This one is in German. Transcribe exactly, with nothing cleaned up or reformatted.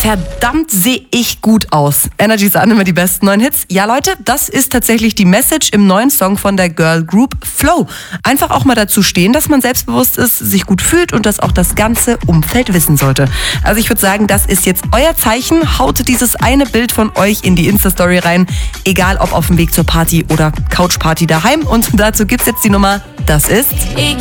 verdammt sehe ich gut aus. Energy ist an immer die besten neuen Hits. Ja Leute, das ist tatsächlich die Message im neuen Song von der Girl Group Flow. Einfach auch mal dazu stehen, dass man selbstbewusst ist, sich gut fühlt und das auch das ganze Umfeld wissen sollte. Also ich würde sagen, das ist jetzt euer Zeichen. Haut dieses eine Bild von euch in die Insta-Story rein. Egal ob auf dem Weg zur Party oder Couchparty daheim. Und dazu gibt's jetzt die Nummer. Das ist... Egal